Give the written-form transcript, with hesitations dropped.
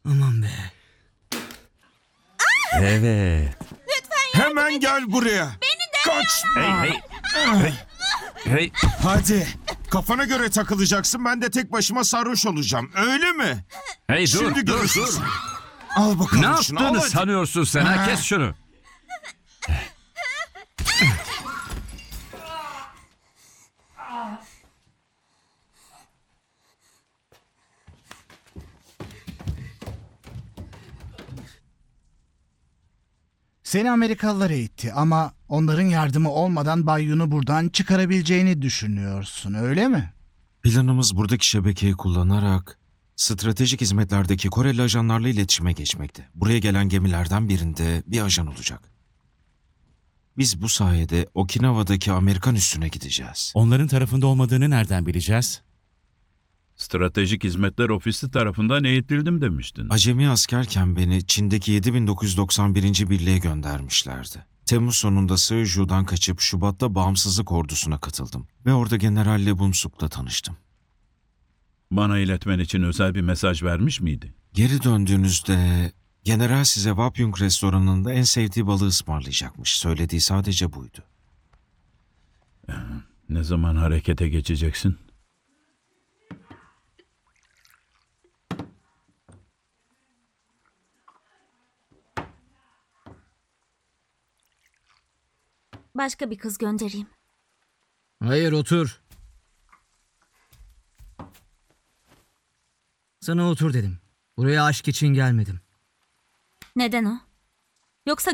Aman be. Evet. Hemen gel buraya. Kaç. Hey. Hadi. Kafana göre takılacaksın. Ben de tek başıma sarhoş olacağım. Öyle mi? Hey dur Şimdi dur görürsün. dur. Al bakalım Ne şunu. Al yaptığını hadi. sanıyorsun sen ha? Kes şunu. Seni Amerikalılar eğitti ama onların yardımı olmadan Bay Yun'u buradan çıkarabileceğini düşünüyorsun, öyle mi? Planımız buradaki şebekeyi kullanarak stratejik hizmetlerdeki Koreli ajanlarla iletişime geçmekte. Buraya gelen gemilerden birinde bir ajan olacak. Biz bu sayede Okinawa'daki Amerikan üssüne gideceğiz. Onların tarafında olmadığını nereden bileceğiz? Stratejik Hizmetler Ofisi tarafından eğitildim demiştin. Acemi askerken beni Çin'deki 7991. Birliğe göndermişlerdi. Temmuz sonunda Sığırju'dan kaçıp Şubat'ta Bağımsızlık Ordusu'na katıldım. Ve orada General Lebumsuk'la tanıştım. Bana iletmen için özel bir mesaj vermiş miydi? Geri döndüğünüzde General size Wapyung restoranında en sevdiği balığı ısmarlayacakmış. Söylediği sadece buydu. Ne zaman harekete geçeceksin? Başka bir kız göndereyim. Hayır, otur. Sana otur dedim. Buraya aşk için gelmedim. Neden o? Yoksa